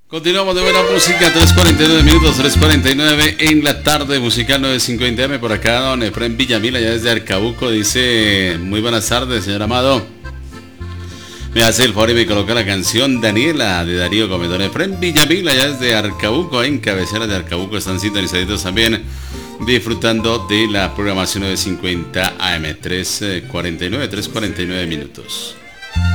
Continuamos de buena música, 3:49 minutos, 3:49 en la tarde, musical 9:50 AM. Por acá don Efraín Villamil, allá desde Arcabuco, dice: muy buenas tardes, señor Amado. Me hace el favor y me coloca la canción Daniela de Darío Gómez. Don Efraín Villamil, allá desde Arcabuco, en cabecera de Arcabuco, están sintonizaditos también, disfrutando de la programación 9:50 AM, 3:49 minutos.